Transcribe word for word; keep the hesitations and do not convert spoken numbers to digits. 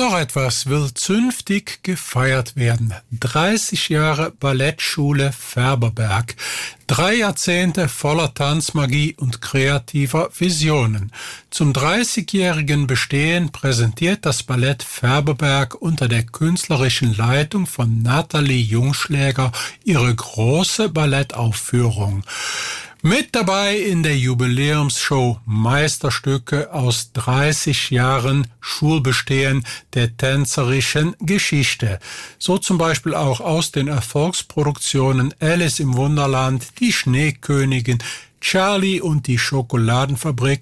Noch etwas will zünftig gefeiert werden. dreißig Jahre Ballettschule Färberberg. Drei Jahrzehnte voller Tanzmagie und kreativer Visionen. Zum dreißigjährigen Bestehen präsentiert das Ballett Färberberg unter der künstlerischen Leitung von Nathalie Jungschläger ihre große Ballettaufführung. Mit dabei in der Jubiläumsshow Meisterstücke aus dreißig Jahren Schulbestehen der tänzerischen Geschichte. So zum Beispiel auch aus den Erfolgsproduktionen Alice im Wunderland, Die Schneekönigin, Charlie und die Schokoladenfabrik